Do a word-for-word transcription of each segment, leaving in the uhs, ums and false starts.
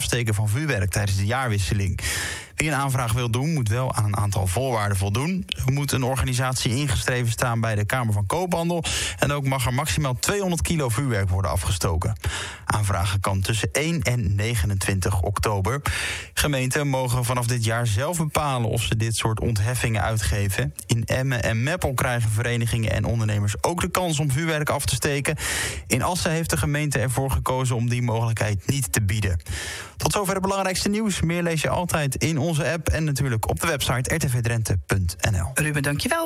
afsteken van vuurwerk tijdens de jaarwisseling. Wie een aanvraag wil doen, moet wel aan een aantal voorwaarden voldoen. Er moet een organisatie ingeschreven staan bij de Kamer van Koophandel. En ook mag er maximaal tweehonderd kilo vuurwerk worden afgestoken. Aanvragen kan tussen één en negenentwintig oktober. Gemeenten mogen vanaf dit jaar zelf bepalen of ze dit soort ontheffingen uitgeven. In Emmen en Meppel krijgen verenigingen en ondernemers ook de kans om vuurwerk af te steken. In Assen heeft de gemeente ervoor gekozen om die mogelijkheid niet te bieden. Tot zover het belangrijkste nieuws. Meer lees je altijd in onze app en natuurlijk op de website r t v drenthe punt n l. Ruben, dankjewel.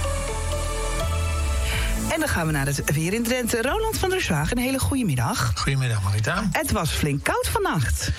En dan gaan we naar het weer in Drenthe. Roland van der Zwaag, een hele goede middag. Goedemiddag, Marita. Het was flink koud vannacht.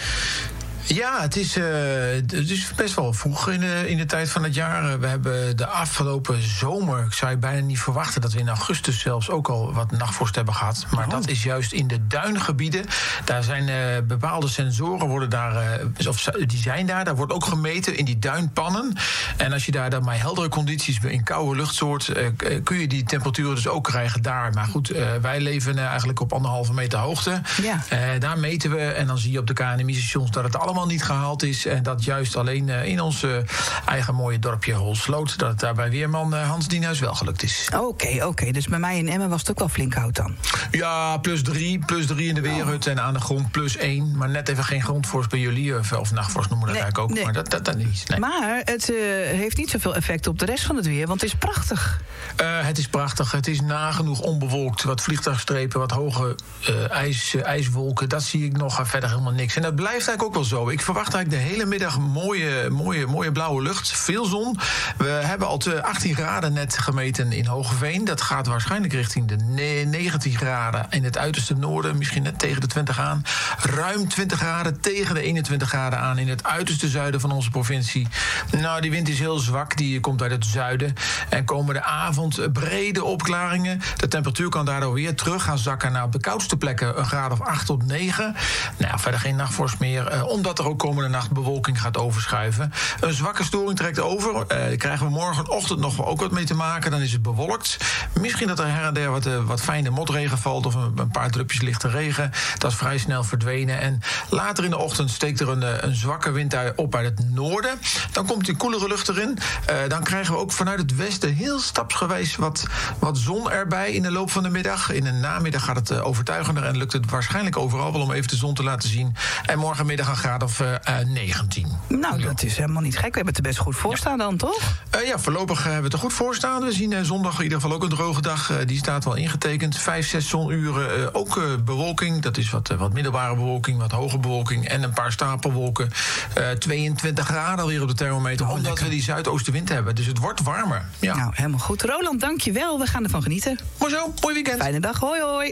Ja, het is, uh, het is best wel vroeg in de, in de tijd van het jaar. We hebben de afgelopen zomer, ik zou je bijna niet verwachten dat we in augustus zelfs ook al wat nachtvorst hebben gehad. Maar oh. dat is juist in de duingebieden. Daar zijn uh, bepaalde sensoren, worden daar, uh, of die zijn daar. Daar wordt ook gemeten in die duinpannen. En als je daar dan bij heldere condities in koude luchtsoort, uh, kun je die temperaturen dus ook krijgen daar. Maar goed, uh, wij leven uh, eigenlijk op anderhalve meter hoogte. Ja. Uh, daar meten we en dan zie je op de K N M I-stations dat het allemaal niet gehaald is. En dat juist alleen uh, in ons uh, eigen mooie dorpje Holsloot, dat het daar bij weerman uh, Hans Dienhuis wel gelukt is. Oké, okay, oké. Okay. Dus bij mij in Emmen was het ook wel flink koud dan? Ja, plus drie. Plus drie in de weerhut oh. en aan de grond plus één. Maar net even geen grondvorst bij jullie. Of, of nachtvorst noemen we dat nee, eigenlijk ook. Nee. Maar dat, dat, dat niet. Nee. Maar het uh, heeft niet zoveel effect op de rest van het weer, want het is prachtig. Uh, het is prachtig. Het is nagenoeg onbewolkt. Wat vliegtuigstrepen, wat hoge uh, ijs, uh, ijswolken. Dat zie ik nog. Verder helemaal niks. En dat blijft eigenlijk ook wel zo. Ik verwacht eigenlijk de hele middag mooie, mooie, mooie blauwe lucht. Veel zon. We hebben al achttien graden net gemeten in Hoogeveen. Dat gaat waarschijnlijk richting de negentien graden in het uiterste noorden. Misschien net tegen de twintig aan. Ruim twintig graden tegen de eenentwintig graden aan in het uiterste zuiden van onze provincie. Nou, die wind is heel zwak. Die komt uit het zuiden. En komen de avond brede opklaringen. De temperatuur kan daardoor weer terug gaan zakken naar op de koudste plekken een graad of acht tot negen. Nou, verder geen nachtvorst meer. Uh, omdat er ook komende nacht bewolking gaat overschuiven. Een zwakke storing trekt over. Uh, daar krijgen we morgenochtend nog ook wat mee te maken. Dan is het bewolkt. Misschien dat er her en der wat, uh, wat fijne motregen valt of een, een paar drupjes lichte regen. Dat is vrij snel verdwenen. En later in de ochtend steekt er een, een zwakke wind op uit het noorden. Dan komt die koelere lucht erin. Uh, dan krijgen we ook vanuit het westen heel stapsgewijs wat, wat zon erbij in de loop van de middag. In de namiddag gaat het uh, overtuigender en lukt het waarschijnlijk overal wel om even de zon te laten zien. En morgenmiddag een graad of uh, negentien. Nou, dat is helemaal niet gek. We hebben het er best goed voor staan ja. dan, toch? Uh, ja, voorlopig hebben we het er goed voor staan. We zien uh, zondag in ieder geval ook een droge dag. Uh, die staat wel ingetekend. Vijf, zes zonuren. Uh, ook uh, bewolking. Dat is wat, uh, wat middelbare bewolking, wat hoge bewolking. En een paar stapelwolken. Uh, tweeëntwintig graden alweer op de thermometer. Oh, omdat lekker. we die zuidoostenwind hebben. Dus het wordt warmer. Ja. Nou, helemaal goed. Roland, dank je wel. We gaan ervan genieten. Mooi zo. Mooi weekend. Fijne dag. Hoi, hoi.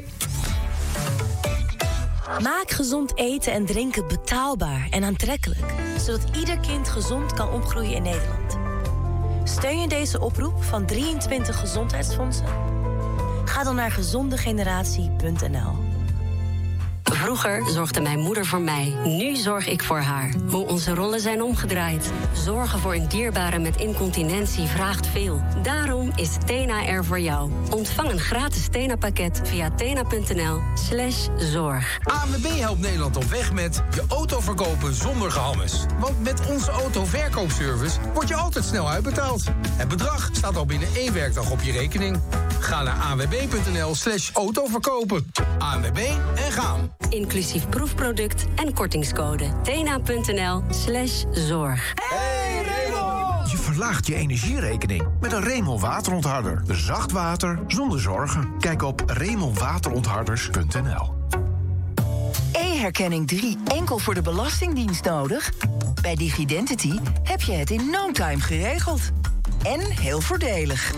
Maak gezond eten en drinken betaalbaar en aantrekkelijk, zodat ieder kind gezond kan opgroeien in Nederland. Steun je deze oproep van drieëntwintig gezondheidsfondsen? Ga dan naar gezondegeneratie punt n l. Vroeger zorgde mijn moeder voor mij. Nu zorg ik voor haar. Hoe onze rollen zijn omgedraaid. Zorgen voor een dierbare met incontinentie vraagt veel. Daarom is Tena er voor jou. Ontvang een gratis Tena-pakket via tena.nl slash zorg. A N W B helpt Nederland op weg met je auto verkopen zonder gehammes. Want met onze autoverkoopservice word je altijd snel uitbetaald. Het bedrag staat al binnen één werkdag op je rekening. Ga naar a n w b punt n l slash autoverkopen. A N W B en gaan. Inclusief proefproduct en kortingscode. tena.nl slash zorg. Hey Raymond! Je verlaagt je energierekening met een Raymond waterontharder. Zacht water zonder zorgen. Kijk op raymond waterontharders punt n l. E-herkenning drie enkel voor de Belastingdienst nodig? Bij DigiDentity heb je het in no time geregeld. En heel voordelig.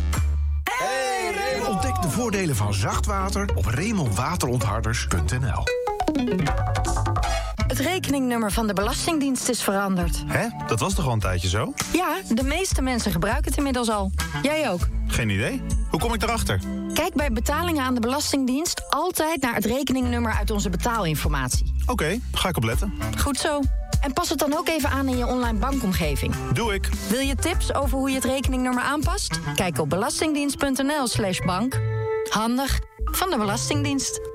Ontdek de voordelen van zacht water op raymond waterontharders punt n l. Het rekeningnummer van de Belastingdienst is veranderd. Hè? Dat was toch al een tijdje zo? Ja, de meeste mensen gebruiken het inmiddels al. Jij ook? Geen idee. Hoe kom ik erachter? Kijk bij betalingen aan de Belastingdienst altijd naar het rekeningnummer uit onze betaalinformatie. Oké, okay, ga ik opletten. Goed zo. En pas het dan ook even aan in je online bankomgeving. Doe ik. Wil je tips over hoe je het rekeningnummer aanpast? Kijk op belastingdienst punt n l slash bank. Handig van de Belastingdienst.